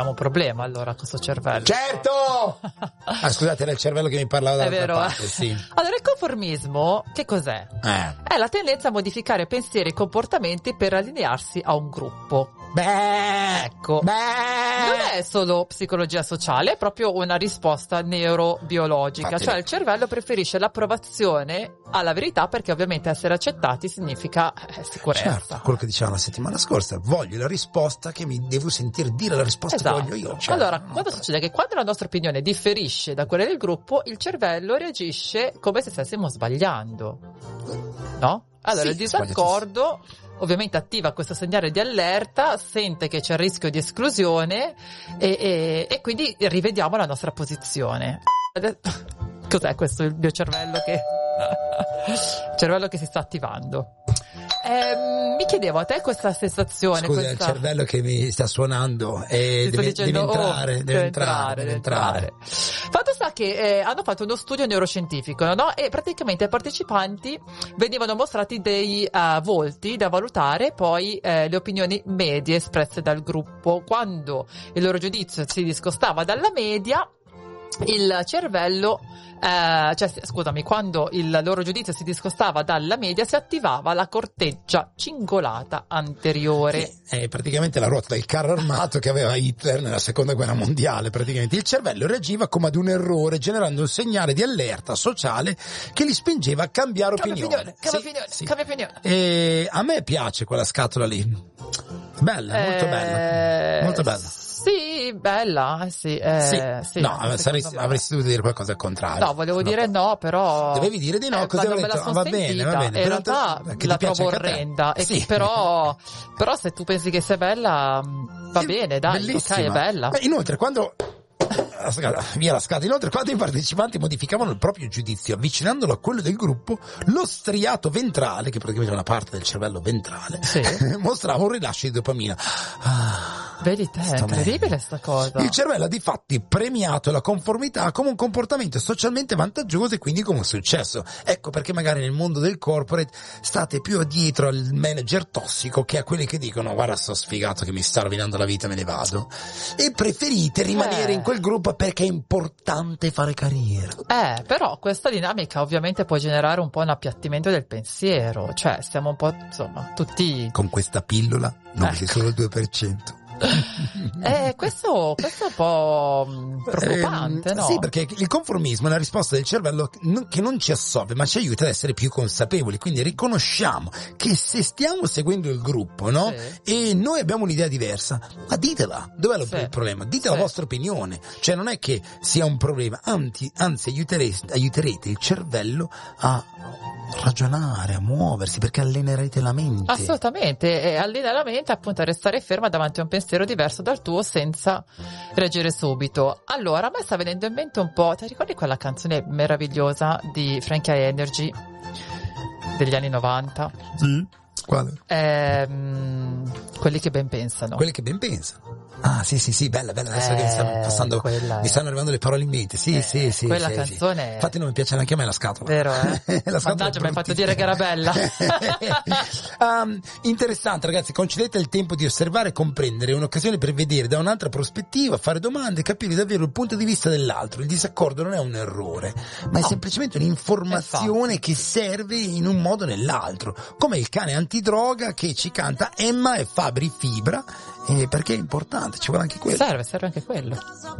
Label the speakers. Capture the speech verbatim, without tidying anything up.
Speaker 1: un problema allora questo cervello.
Speaker 2: Certo! Ah, scusate, era il cervello che mi parlava dall'altra
Speaker 1: È vero,
Speaker 2: parte,
Speaker 1: eh?
Speaker 2: sì.
Speaker 1: Allora, il conformismo che cos'è?
Speaker 2: Eh.
Speaker 1: È la tendenza a modificare pensieri e comportamenti per allinearsi a un gruppo.
Speaker 2: Beh,
Speaker 1: Ecco,
Speaker 2: beh.
Speaker 1: non è solo psicologia sociale, è proprio una risposta neurobiologica.
Speaker 2: Infatti,
Speaker 1: cioè il cervello preferisce l'approvazione alla verità, perché ovviamente essere accettati significa eh, sicurezza.
Speaker 2: Certo, quello che dicevamo la settimana scorsa, voglio la risposta che mi devo sentire dire la risposta
Speaker 1: Esatto.
Speaker 2: che voglio io. Certo.
Speaker 1: Allora, cosa succede? Che quando la nostra opinione differisce da quella del gruppo, il cervello reagisce come se stessimo sbagliando, no? Allora,
Speaker 2: Sì,
Speaker 1: il disaccordo ovviamente attiva questo segnale di allerta, sente che c'è il rischio di esclusione e, e, e quindi rivediamo la nostra posizione. Cos'è questo? Il mio cervello che cervello che si sta attivando. Eh, mi chiedevo, a te questa sensazione,
Speaker 2: Scusa,
Speaker 1: questa...
Speaker 2: il cervello che mi sta suonando e
Speaker 1: Ti sto
Speaker 2: deve,
Speaker 1: dicendo,
Speaker 2: deve entrare,
Speaker 1: oh,
Speaker 2: deve,
Speaker 1: deve
Speaker 2: entrare, deve entrare.
Speaker 1: Fatto sta che eh, hanno fatto uno studio neuroscientifico, no? E praticamente ai partecipanti venivano mostrati dei uh, volti da valutare, poi eh, le opinioni medie espresse dal gruppo. Quando il loro giudizio si discostava dalla media, il cervello, eh, cioè scusami, quando il loro giudizio si discostava dalla media, si attivava la corteccia cingolata anteriore.
Speaker 2: Sì, è praticamente la ruota del carro armato che aveva Hitler nella seconda guerra mondiale. Praticamente il cervello reagiva come ad un errore, generando un segnale di allerta sociale che li spingeva a cambiare
Speaker 1: Cambia
Speaker 2: opinione.
Speaker 1: opinione, cambia
Speaker 2: Sì,
Speaker 1: opinione,
Speaker 2: sì.
Speaker 1: cambia opinione.
Speaker 2: E a me piace quella scatola lì, bella, molto
Speaker 1: Eh,
Speaker 2: bella, molto bella.
Speaker 1: Sì, bella, sì. Eh,
Speaker 2: Sì.
Speaker 1: sì,
Speaker 2: no,
Speaker 1: secondo
Speaker 2: saresti,
Speaker 1: me.
Speaker 2: avresti dovuto dire qualcosa al contrario.
Speaker 1: No, volevo
Speaker 2: No,
Speaker 1: dire no, però...
Speaker 2: Dovevi dire di no,
Speaker 1: eh,
Speaker 2: così
Speaker 1: quando
Speaker 2: avrei
Speaker 1: me la
Speaker 2: detto,
Speaker 1: son
Speaker 2: va bene,
Speaker 1: sentita,
Speaker 2: va bene.
Speaker 1: in
Speaker 2: Però
Speaker 1: realtà
Speaker 2: te- che ti
Speaker 1: la
Speaker 2: piace
Speaker 1: trovo
Speaker 2: anche a te.
Speaker 1: orrenda, e
Speaker 2: Sì.
Speaker 1: però, però se tu pensi che sia bella, va
Speaker 2: Sì,
Speaker 1: bene, dai,
Speaker 2: bellissima.
Speaker 1: ok, è bella.
Speaker 2: Beh, inoltre, quando... la scala, via la scala. Inoltre, quando i partecipanti modificavano il proprio giudizio avvicinandolo a quello del gruppo, lo striato ventrale, che praticamente è una parte del cervello ventrale,
Speaker 1: Sì.
Speaker 2: mostrava un rilascio di dopamina. Ah,
Speaker 1: Vedi te, è
Speaker 2: sto
Speaker 1: incredibile
Speaker 2: meglio.
Speaker 1: sta cosa.
Speaker 2: Il cervello ha di fatti premiato la conformità come un comportamento socialmente vantaggioso e quindi come un successo. Ecco perché magari nel mondo del corporate state più dietro al manager tossico che a quelli che dicono guarda sto sfigato che mi sta rovinando la vita, me ne vado. E preferite rimanere
Speaker 1: Eh.
Speaker 2: in quel gruppo perché è importante fare carriera.
Speaker 1: Eh, però questa dinamica ovviamente può generare un po' un appiattimento del pensiero, cioè stiamo un po', insomma, tutti...
Speaker 2: Con questa pillola non
Speaker 1: Ecco.
Speaker 2: sei solo il due per cento.
Speaker 1: Eh, questo, questo è un po' mh, preoccupante,
Speaker 2: Ehm,
Speaker 1: no?
Speaker 2: Sì, perché il conformismo è una risposta del cervello che non- che non ci assolve, ma ci aiuta ad essere più consapevoli. Quindi riconosciamo che se stiamo seguendo il gruppo, no?
Speaker 1: Sì.
Speaker 2: E noi abbiamo un'idea diversa, ma ditela. Dov'è lo-
Speaker 1: Sì.
Speaker 2: il problema? Dite
Speaker 1: Sì.
Speaker 2: la vostra opinione. Cioè non è che sia un problema, anzi, anzi aiuterete, aiuterete il cervello a ragionare, a muoversi, perché allenerete la mente.
Speaker 1: Assolutamente, e allinea la mente appunto a restare ferma davanti a un pensiero diverso dal tuo senza reagire subito. Allora, a me sta venendo in mente un po', ti ricordi quella canzone meravigliosa di Frankie Energy degli anni novanta?
Speaker 2: Sì. Quale?
Speaker 1: Ehm, quelli che ben pensano.
Speaker 2: Quelli che ben pensano. Ah, sì, sì, sì, bella, bella. Adesso
Speaker 1: Eh,
Speaker 2: che mi stanno passando,
Speaker 1: quella
Speaker 2: mi
Speaker 1: è-
Speaker 2: stanno arrivando le parole in mente. Sì,
Speaker 1: Eh,
Speaker 2: sì, sì.
Speaker 1: quella
Speaker 2: sì,
Speaker 1: canzone
Speaker 2: sì.
Speaker 1: è-
Speaker 2: Infatti non mi piace neanche a me la scatola.
Speaker 1: Vero, eh?
Speaker 2: La scatola
Speaker 1: Mannaggia,
Speaker 2: è
Speaker 1: mi hai fatto
Speaker 2: bruttissima.
Speaker 1: dire che era bella.
Speaker 2: Um, interessante, ragazzi. Concedete il tempo di osservare e comprendere. È un'occasione per vedere da un'altra prospettiva, fare domande, capire davvero il punto di vista dell'altro. Il disaccordo non è un errore, ma è
Speaker 1: No.
Speaker 2: semplicemente un'informazione che serve in un modo o nell'altro. Come il cane antidroga che ci canta Emma e Fabri Fibra, eh, perché è importante, ci vuole anche quello.
Speaker 1: Serve, serve anche quello.